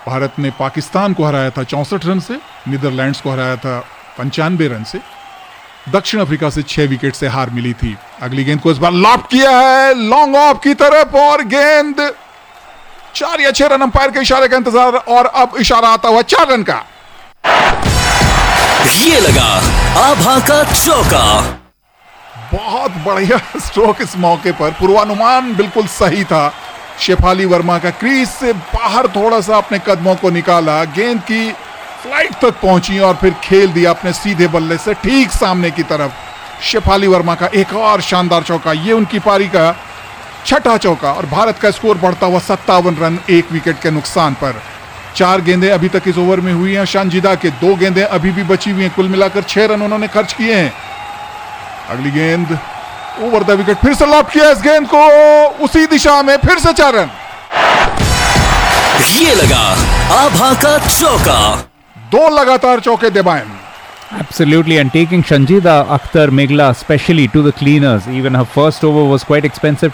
भारत ने पाकिस्तान को हराया था 64 रन से, नीदरलैंड्स को हराया था 95 रन से, दक्षिण अफ्रीका से 6 विकेट से हार मिली थी। अगली गेंद को इस बार लॉफ्ट किया है लॉन्ग ऑफ की तरफ और गेंद 4 या 6 रन अंपायर के इशारे का इंतजार और अब इशारा आता हुआ 4 रन का। ये लगा आभा का चौका। बहुत बढ़िया स्ट्रोक इस मौके पर, पूर्वानुमान बिल्कुल सही था। शेफाली वर्मा का क्रीज से बाहर थोड़ा सा अपने कदमों को निकाला, गेंद की फ्लाइट तक पहुंची और फिर खेल दिया अपने सीधे बल्ले से ठीक सामने की तरफ। शेफाली वर्मा का एक और शानदार चौका, ये उनकी पारी का 6ठा चौका और भारत का स्कोर बढ़ता हुआ 57 रन 1 विकेट के नुकसान पर। 4 गेंदें अभी तक इस ओवर में हुई हैं शानजिदा के, 2 गेंदें अभी भी बची हुई हैं, कुल मिलाकर 6 रन उन्होंने खर्च किए हैं। अगली गेंद ओवर द विकेट, फिर से लॉफ्ट किया इस गेंद को उसी दिशा में, फिर से 4 रन। ये लगा आभा का चौका। 2 लगातार चौके Debayan. Absolutely, and taking Shanjida Akhtar Meghla especially to the cleaners. Even her first over was quite expensive